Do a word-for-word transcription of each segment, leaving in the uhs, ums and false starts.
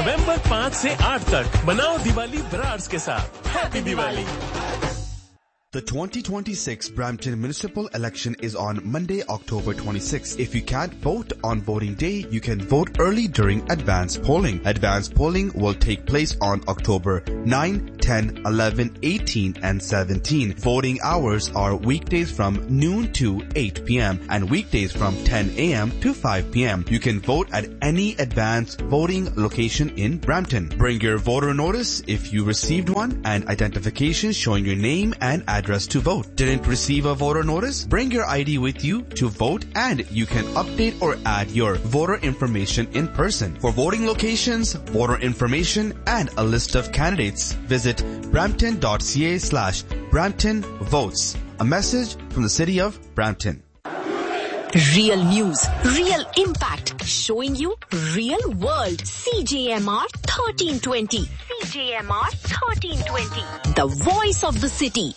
नवंबर पाँच से आठ तक बनाओ दिवाली ब्रार्स के साथ। Happy Diwali. The twenty twenty-six Brampton Municipal Election is on Monday, October twenty-sixth. If you can't vote on voting day, you can vote early during advance polling. Advance polling will take place on October ninth, tenth, eleventh, eighteenth and seventeenth. Voting hours are weekdays from noon to eight p.m. and weekdays from ten a.m. to five p.m. You can vote at any advance voting location in Brampton. Bring your voter notice if you received one and identification showing your name and address to vote. Didn't receive a voter notice? Bring your I D with you to vote and you can update or add your voter information in person. For voting locations, voter information and a list of candidates, visit brampton.ca slash Brampton Votes. A message from the city of Brampton. Real news, real impact, showing you real world. C J M R thirteen twenty. C J M R thirteen twenty. The voice of the city.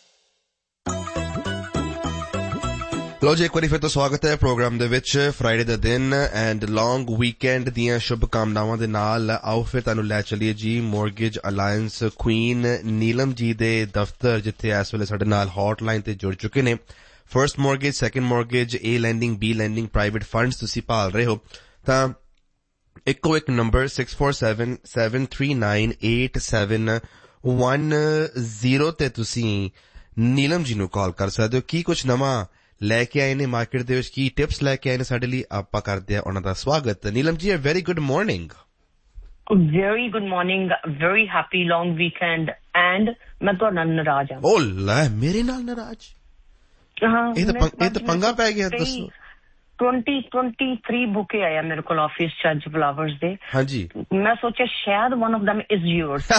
ਲੋ ਜੀ ਇੱਕ ਵਾਰੀ ਫਿਰ ਤੋਂ ਸਵਾਗਤ ਹੈ programme ਦੇ ਵਿੱਚ Friday ਦਾ ਦਿਨ ਐਂਡ ਲੌਂਗ ਵੀਕਐਂਡ ਦੀਆਂ ਸ਼ੁਭ ਕਾਮਨਾਵਾਂ ਦੇ ਨਾਲ ਆਓ ਫਿਰ ਤੁਹਾਨੂੰ ਲੈ ਚੱਲੀਏ ਜੀ mortgage alliance Queen Neelam ji ਦੇ ਦਫ਼ਤਰ ਜਿੱਥੇ ਇਸ ਵੇਲੇ ਸਾਡੇ ਨਾਲ ਹੌਟਲਾਈਨ ਤੇ ਜੁੜ ਚੁੱਕੇ ਨੇ ਫਰਸਟ ਮੌਰਗੇਜ ਸੈਕੰਡ ਮੌਰਗੇਜ ਏ landing B landing private funds ਤੁਸੀਂ ਭਾਲ ਰਹੇ ਹੋ ਤਾਂ ਇੱਕੋ ਇੱਕ number six four seven, seven three nine, eight seven one zero ਤੇ ਤੁਸੀਂ ਨੀਲਮ ਜੀ ਨੂੰ ਕਾਲ ਕਰ ਸਕਦੇ ਹੋ ਕੀ ਕੁਝ ਨਵਾਂ ਲੈ ਕੇ ਆਏ ਨੇ ਮਾਰਕੀਟ ਦੇ ਵਿੱਚ ਕੀ ਟਿਪਸ ਲੈ ਕੇ ਆਏ ਨੇ ਸਾਡੇ ਲਈ ਆਪਾਂ ਕਰਦੇ ਆ ਉਹਨਾਂ ਦਾ ਸਵਾਗਤ Neelam ji very good morning very good morning very happy long weekend and ਮੈਂ ਤੁਹਾਡੇ ਨਾਲ ਨਾਰਾਜ਼ ਹਾਂ ਓ ਲੈ ਮੇਰੇ ਨਾਲ ਨਾਰਾਜ਼ ਹਾਂ ਇਹ ਤਾਂ ਇਹ ਤਾਂ ਪੰਗਾ ਪੈ ਗਿਆ ਦੱਸੋ twenty twenty-three ਬੁਕੇ ਆਇਆ ਮੇਰੇ ਕੋਲ ਆਫਿਸ ਚ ਅੱਜ ਫਲਾਵਰਸ ਦੇ ਹਾਂਜੀ ਮੈਂ ਸੋਚਿਆ ਸ਼ਾਇਦ one of them is yours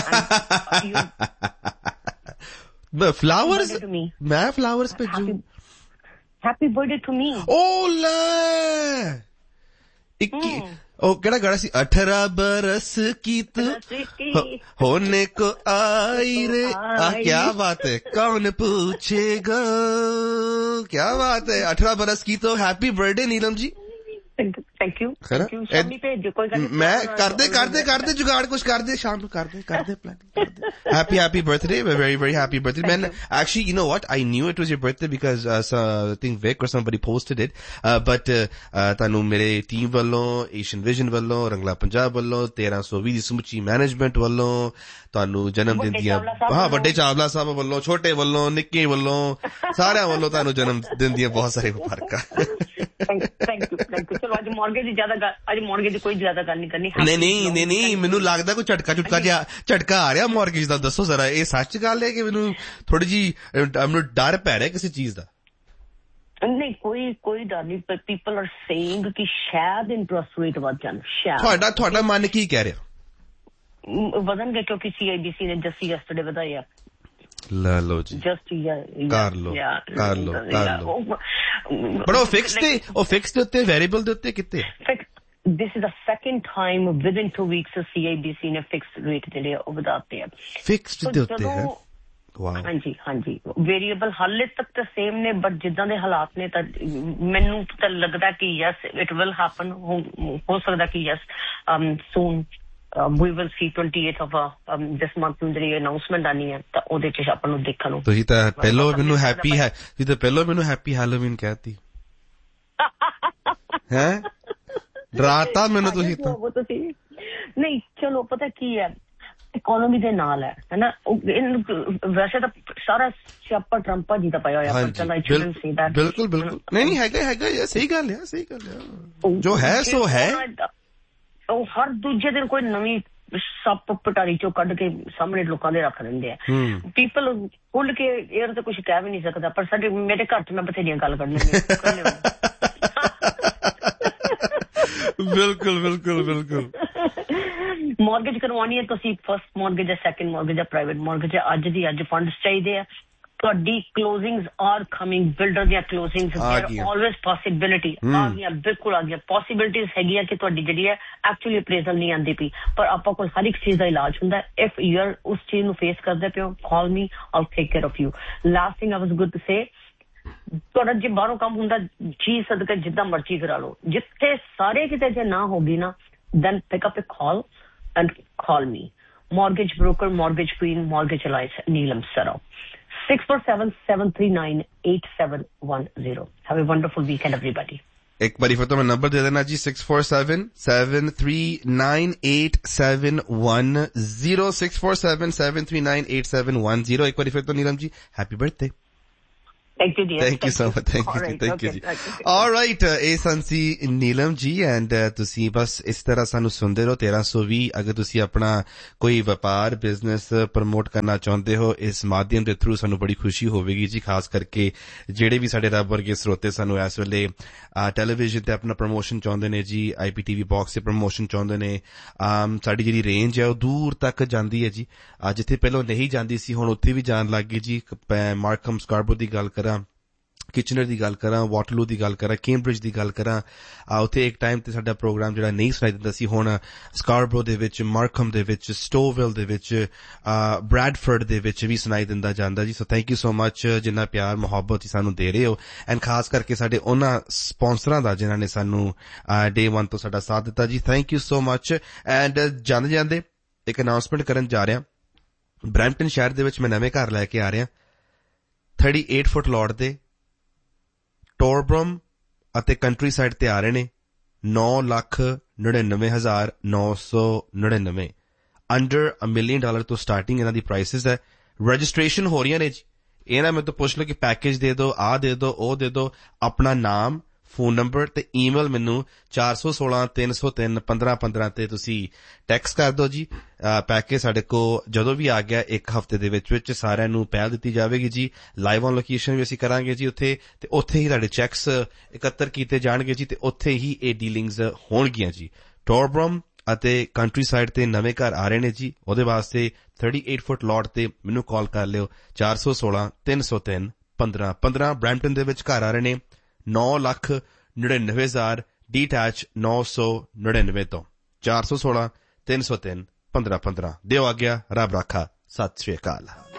flowers ਮੈਂ flowers ਭੇਜੂ Happy birthday to me. Oh la! इक्की ओ केड़ा गाना सी अठारह बरस की तू होने को आई रे आ क्या बात है कौन पूछेगा क्या बात है अठारह बरस की तो happy birthday Neelam ji thank you thank you Shami पे जो कोई मैं करदे करदे करदे जुगाड़ कुछ करदे शाम को करदे करदे plan happy happy birthday very very happy birthday man actually you know what I knew it was your birthday because uh, so, I think Vic or somebody posted it uh, but ਤੁਹਾਨੂੰ ਮੇਰੇ team ਵੱਲੋਂ Asian vision ਵੱਲੋਂ ਰੰਗਲਾ ਪੰਜਾਬ ਵੱਲੋਂ thirteen twenty ਦੀ ਸਮੁੱਚੀ management ਵੱਲੋਂ ਤੁਹਾਨੂੰ ਜਨਮ ਦਿਨ ਦੀਆਂ ਹਾਂ ਵੱਡੇ ਚਾਵਲਾ ਸਾਹਿਬ ਵੱਲੋਂ ਛੋਟੇ ਵੱਲੋਂ ਨਿੱਕੇ ਵੱਲੋਂ ਸਾਰਿਆਂ ਵੱਲੋਂ ਤੁਹਾਨੂੰ ਜਨਮ ਦਿਨ ਦੀਆਂ ਬਹੁਤ ਸਾਰੇ ਮੁਬਾਰਕਾਂ ਥੈਂਕ ਯੂ ਥੈਂਕ ਯੂ ਚਲੋ ਅੱਜ ਮਾਰਗੇਜ ਦੀ ਜ਼ਿਆਦਾ ਅੱਜ ਮਾਰਗੇਜ ਦੀ ਕੋਈ ਜ਼ਿਆਦਾ ਗੱਲ ਨਹੀਂ ਕਰਨੀ ਨਹੀਂ ਨਹੀਂ ਨਹੀਂ ਨਹੀਂ ਮੈਨੂੰ ਲੱਗਦਾ ਕੋਈ ਝਟਕਾ ਝੁਟਕਾ ਜਿਹਾ ਝਟਕਾ ਆ ਰਿਹਾ ਮਾਰਗੇਜ ਦਾ ਦੱਸੋ ਜ਼ਰਾ ਇਹ ਸੱਚ ਗੱਲ ਹੈ ਕਿ ਮੈਨੂੰ ਥੋੜੀ ਜੀ ਮੈਨੂੰ ਡਰ ਪੈ ਰਿਹਾ ਕਿਸੇ ਚੀਜ਼ ਦਾ ਨਹੀਂ ਕੋਈ ਕੋਈ ਡਰ ਨਹੀਂ ਪਰ ਪੀਪਲ ਆਰ ਸੇਇੰਗ ਕਿ ਸ਼ਾਇਦ ਇੰਟਰਸਟ ਰੇਟ ਵੱਧ ਜਾਣ ਸ਼ਾਇਦ ਤੁਹਾਡਾ ਤੁਹਾਡਾ ਮਨ ਕੀ ਕਹਿ ਰਿਹਾ ਵਧਣਗੇ ਕਿਉਂਕਿ ਸੀਆਈਬੀਸੀ ਨੇ ਜਸਟ ਯੈਸਟਰਡੇ ਵਧਾਇਆ ਲੈ ਲੋ ਜੀ ਜਸਟ ਕਰ ਲੋ ਕਰ ਲੋ ਕਰ ਲੋ ਪਰ ਉਹ ਫਿਕਸ ਤੇ ਉਹ ਫਿਕਸ ਦੇ ਉੱਤੇ ਵੇਰੀਏਬਲ ਦੇ ਉੱਤੇ ਕਿੱਥੇ this is the second time within two weeks C I B C ਨੇ ਫਿਕਸ ਰੇਟ ਜਿਹੜੇ ਉਹ ਵਧਾਤੇ ਆ ਫਿਕਸਡ ਦੇ ਉੱਤੇ ਹੈ ਵਾਓ ਹਾਂਜੀ ਹਾਂਜੀ ਵੇਰੀਏਬਲ ਹਾਲੇ ਤੱਕ ਤਾਂ ਸੇਮ ਨੇ ਬਟ ਜਿੱਦਾਂ ਦੇ ਹਾਲਾਤ ਨੇ ਤਾਂ ਮੈਨੂੰ ਤਾਂ ਲੱਗਦਾ ਕਿ ਯੈਸ ਇਟ ਵਿਲ ਹੈਪਨ ਹੋ ਸਕਦਾ ਕਿ yes ਸੂਨ we will see twenty-eighth of uh, um, this month ਨੂੰ ਜਿਹੜੀ ਅਨਾਉਂਸਮੈਂਟ ਆਣੀ ਹੈ ਤਾਂ ਉਹਦੇ ਚ ਆਪਾਂ ਨੂੰ ਦੇਖਣ ਨੂੰ ਤੁਸੀਂ ਤਾਂ ਪਹਿਲਾਂ ਮੈਨੂੰ ਹੈਪੀ ਹੈ ਤੁਸੀਂ ਤਾਂ ਪਹਿਲਾਂ ਮੈਨੂੰ ਹੈਪੀ ਹੈਲੋਵੀਨ ਕਹਿਤੀ ਹੈ ਡਰਾਤਾ ਮੈਨੂੰ ਤੁਸੀਂ ਤਾਂ ਨਹੀਂ ਚਲੋ ਪਤਾ ਕੀ ਹੈ ਇਕੋਨੋਮੀ ਦੇ ਨਾਲ ਹੈ ਹੈਨਾ ਵੈਸੇ ਤਾਂ ਸਾਰਾ ਸਿਆਪਾ ਟਰੰਪ ਜੀ ਦਾ ਪਾਇਆ ਹੋਇਆ ਪਰ ਚਲੋ ਆਈ ਸ਼ੁਡਨਟ ਸੇ ਦੈਟ ਬਿਲਕੁਲ ਬਿਲਕੁਲ ਨਹੀਂ ਨਹੀਂ ਹੈਗਾ ਹੈਗਾ ਸਹੀ ਗੱਲ ਹੈ ਸਹੀ ਗੱਲ ਹੈ ਜੋ ਹੈ ਸੋ ਹੈ ਉਹ ਹਰ ਦੂਜੇ ਦਿਨ ਕੋਈ ਨਵੀਂ ਸੱਪ ਪਟਾਰੀ ਚੋਂ ਕੱਢ ਕੇ ਸਾਹਮਣੇ ਲੋਕਾਂ ਦੇ ਰੱਖ ਦਿੰਦੇ ਆ ਪੀਪਲ ਖੁੱਲ ਕੇ ਏਅਰ ਤੇ ਕੁਝ ਕਹਿ ਵੀ ਨਹੀਂ ਸਕਦਾ ਪਰ ਸਾਡੇ ਮੇਰੇ ਘਰ ਚ ਮੈਂ ਬਥੇਰੀਆਂ ਗੱਲ ਕਰਨੀ ਬਿਲਕੁਲ ਬਿਲਕੁਲ ਬਿਲਕੁਲ ਮਾਰਗੇਜ ਕਰਵਾਉਣੀ ਹੈ ਤੁਸੀਂ ਫਸਟ ਮਾਰਗੇਜ ਜਾਂ ਸੈਕੰਡ ਮਾਰਗੇਜ ਜਾਂ ਪ੍ਰਾਈਵੇਟ ਮਾਰਗੇਜ ਅੱਜ ਦੀ ਅੱਜ ਫੰਡਸ ਚਾਹੀਦੇ ਆ ਤੁਹਾਡੀ ਕਲੋਜ਼ਿੰਗਸ ਆਰ ਕਮਿੰਗ ਬਿਲਡਰ ਦੀਆਂ ਕਲੋਜ਼ਿੰਗਸ ਦੇਰ ਆਲਵੇਜ਼ ਪੋਸਿਬਿਲਿਟੀ ਆ ਗਈਆਂ ਬਿਲਕੁਲ ਆ ਗਈਆਂ ਪੋਸਿਬਿਲਿਟੀਜ਼ ਹੈਗੀਆਂ ਕਿ ਤੁਹਾਡੀ ਜਿਹੜੀ ਹੈ ਐਕਚੁਅਲੀ ਅਪਰੇਜ਼ਲ ਨਹੀਂ ਆਉਂਦੀ ਪਈ ਪਰ ਆਪਾਂ ਕੋਲ ਹਰ ਇੱਕ ਚੀਜ਼ ਦਾ ਇਲਾਜ ਹੁੰਦਾ ਇਫ ਯੂ ਆਰ ਉਸ ਚੀਜ਼ ਨੂੰ ਫੇਸ ਕਰਦੇ ਪਿਓ ਕਾਲ ਮੀ ਆਲ take care of you last thing I was good to say ਤੁਹਾਡਾ ਜੇ ਬਾਹਰੋਂ ਕੰਮ ਹੁੰਦਾ ਜੀ ਸਦਕੇ ਜਿੱਦਾਂ ਮਰਜ਼ੀ ਕਰਾ ਲਓ ਜਿੱਥੇ ਸਾਰੇ ਕਿਤੇ ਜੇ ਨਾ ਹੋਗੀ ਨਾ then pick up a call and call me. Mortgage broker, mortgage queen, mortgage alliance, Neelam Sarao. six four seven, seven three nine, eight seven one zero. Have a wonderful weekend, everybody. एक बारी फिर तो मैं number दे देना जी, six four seven seven three nine eight seven one zero, six four seven seven three nine eight seven one zero. एक बारी फिर तो Neelam ji happy birthday. Thank you, dear. Thank you so much. Thank you ji, thank you ji. All right, ਇਹ Sansi Neelam ji, and ਤੁਸੀਂ ਬਸ ਇਸ ਤਰ੍ਹਾਂ ਸਾਨੂੰ ਸੁਣਦੇ ਰਹੋ. ਤੇਰਾਂ ਸੌ ਵੀਹ ਅਗਰ ਤੁਸੀਂ ਆਪਣਾ ਕੋਈ ਵਪਾਰ ਬਿਜ਼ਨਸ ਪ੍ਰਮੋਟ ਕਰਨਾ ਚਾਹੁੰਦੇ ਹੋ ਇਸ ਮਾਧਿਅਮ ਦੇ ਥਰੂ, ਸਾਨੂੰ ਬੜੀ ਖੁਸ਼ੀ ਹੋਵੇਗੀ ਜੀ. ਖਾਸ ਕਰਕੇ ਜਿਹੜੇ ਵੀ ਸਾਡੇ ਰੱਬ ਵਰਗੇ ਸਰੋਤੇ ਸਾਨੂੰ ਇਸ ਵੇਲੇ ਟੈਲੀਵਿਜ਼ਨ ਤੇ ਆਪਣਾ ਪ੍ਰਮੋਸ਼ਨ ਚਾਹੁੰਦੇ ਨੇ ਜੀ, ਆਈ ਪੀ ਟੀ ਵੀ ਬਾਕਸ ਤੇ ਪ੍ਰਮੋਸ਼ਨ ਚਾਹੁੰਦੇ ਨੇ. ਸਾਡੀ ਜਿਹੜੀ ਰੇਂਜ ਹੈ ਉਹ ਦੂਰ ਤੱਕ ਜਾਂਦੀ ਹੈ ਜੀ. ਜਿੱਥੇ ਪਹਿਲਾਂ ਨਹੀਂ ਜਾਂਦੀ ਸੀ ਹੁਣ ਉੱਥੇ ਵੀ ਜਾਣ ਲੱਗ ਗਈ ਜੀ. ਮਾਰਕਮ ਸਕਾਰਬੋ ਦੀ ਗੱਲ ਕਰਾਂ, ਕਿਚਨਰ ਦੀ ਗੱਲ ਕਰਾਂ, ਵਾਟਰਲੂ ਦੀ ਗੱਲ ਕਰਾਂ, ਕੈਂਬਰਿਜ ਦੀ ਗੱਲ ਕਰਾਂ, ਉੱਥੇ ਇੱਕ ਟਾਈਮ ਤੇ ਸਾਡਾ ਪ੍ਰੋਗਰਾਮ ਜਿਹੜਾ ਨਹੀਂ ਸੁਣਾਈ ਦਿੰਦਾ ਸੀ, ਹੁਣ ਸਕਾਰਬਰੋ ਦੇ ਵਿੱਚ, ਮਾਰਕਮ ਦੇ ਵਿੱਚ, ਸਟੋਵਿਲ ਦੇ ਵਿੱਚ, ਬ੍ਰੈਡਫੋਰਡ ਦੇ ਵਿੱਚ ਵੀ ਸੁਣਾਈ ਦਿੰਦਾ ਜਾਂਦਾ ਜੀ. So thank you so much ਜਿੰਨਾ ਪਿਆਰ ਮੁਹੱਬਤ ਸਾਨੂੰ ਦੇ ਰਹੇ ਹੋ, ਐਂਡ ਖਾਸ ਕਰਕੇ ਸਾਡੇ ਉਹਨਾਂ ਸਪਾਂਸਰਾਂ ਦਾ ਜਿਨ੍ਹਾਂ ਨੇ ਸਾਨੂੰ ਡੇ ਵਨ ਤੋਂ ਸਾਡਾ ਸਾਥ ਦਿੱਤਾ ਜੀ. Thank you so much. And ਜਾਂਦੇ ਜਾਂਦੇ ਇੱਕ ਅਨਾਉਂਸਮੈਂਟ ਕਰਨ ਜਾ ਰਿਹਾ. ਬਰੈਂਪਟਨ ਸ਼ਹਿਰ ਦੇ ਵਿੱਚ ਮੈਂ ਨਵੇਂ ਘਰ ਲੈ ਕੇ ਆ ਰਿਹਾ, ਥਰਟੀ ਏਟ ਫੁੱਟ ਲੋਟ ਦੇ, ਟੋਰਬਰਮ ਅਤੇ ਕੰਟਰੀ ਸਾਈਡ ਤੇ ਆ ਰਹੇ ਨੇ. ਨੌ ਲੱਖ ਨੜਿਨਵੇਂ ਹਜ਼ਾਰ ਨੌ ਸੌ ਨੜਿਨਵੇਂ, ਅੰਡਰ ਅ ਮਿਲੀਅਨ ਡਾਲਰ ਤੋਂ ਸਟਾਰਟਿੰਗ ਇਹਨਾਂ ਦੀ ਪ੍ਰਾਈਸਿਸ ਹੈ. ਰਜਿਸਟ੍ਰੇਸ਼ਨ ਹੋ ਰਹੀਆਂ ਨੇ ਜੀ. ਇਹ ਨਾ ਮੈਨੂੰ ਪੁੱਛ ਲਓ ਕਿ ਪੈਕੇਜ ਦੇ ਦਿਓ, ਆਹ ਦੇ ਦਿਓ, ਉਹ ਦੇ ਦਿਓ. ਆਪਣਾ ਨਾਮ, ਫੋਨ ਨੰਬਰ ਤੇ ਈਮੇਲ ਮੈਨੂੰ ਚਾਰ ਸੌ ਸੋਲਾਂ ਤਿੰਨ ਸੌ ਤਿੰਨ ਪੰਦਰਾਂ ਪੰਦਰਾਂ ਤੇ ਤੁਸੀਂ ਟੈਕਸਟ ਕਰ ਦਿਓ ਜੀ. ਪੈਕੇਜ ਸਾਡੇ ਕੋਲ ਜਦੋਂ ਵੀ ਆ ਗਿਆ ਇੱਕ ਹਫ਼ਤੇ ਦੇ ਵਿੱਚ ਵਿੱਚ ਸਾਰਿਆਂ ਨੂੰ ਪਹਿਲ ਦਿੱਤੀ ਜਾਵੇਗੀ ਜੀ. ਲਾਈਵ ਔਨ ਲੋਕੇਸ਼ਨ ਵੀ ਅਸੀਂ ਕਰਾਂਗੇ ਜੀ ਉੱਥੇ, ਤੇ ਉੱਥੇ ਹੀ ਤੁਹਾਡੇ ਚੈਕਸ ਇਕੱਤਰ ਕੀਤੇ ਜਾਣਗੇ ਜੀ, ਤੇ ਉੱਥੇ ਹੀ ਇਹ ਡੀਲਿੰਗਸ ਹੋਣਗੀਆਂ ਜੀ. ਟੋਰਬਰਮ ਅਤੇ ਕੰਟਰੀ ਸਾਈਡ ਤੇ ਨਵੇਂ ਘਰ ਆ ਰਹੇ ਨੇ ਜੀ. ਉਹਦੇ ਵਾਸਤੇ ਥਰਟੀ ਏਟ ਫੁੱਟ ਲੋਟ ਤੇ ਮੈਨੂੰ ਕਾਲ ਕਰ ਲਿਓ, ਚਾਰ ਸੌ ਸੋਲਾਂ ਤਿੰਨ ਸੌ ਤਿੰਨ ਪੰਦਰਾਂ ਪੰਦਰਾਂ. ਬਰੈਂਪਟਨ ਦੇ ਵਿੱਚ ਘਰ ਆ ਰਹੇ ਨੇ ਨੌ ਲੱਖ ਨੜਿਨਵੇਂ ਹਜ਼ਾਰ ਡੀਟੈਚ ਨੌ ਸੌ ਨੜਿਨਵੇਂ ਤੋਂ, ਚਾਰ ਸੌ ਸੋਲਾਂ ਤਿੰਨ ਸੌ ਤਿੰਨ ਪੰਦਰਾਂ ਪੰਦਰਾਂ. ਦਿਓ ਆ ਗਿਆ, ਰੱਬ ਰਾਖਾ, ਸਤਿ ਸ਼੍ਰੀ ਅਕਾਲ.